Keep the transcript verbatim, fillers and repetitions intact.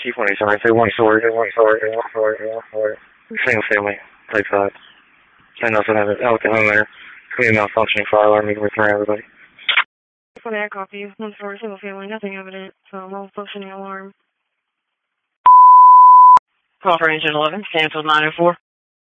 Chief one eight seven, say one story, one story, one story, one story. Single family, type five. I also have an out the home there. Clean malfunctioning fire alarm, you can return everybody. For that copy, one story, single family, nothing evident, so malfunctioning alarm. Call for engine eleven, cancel nine oh four.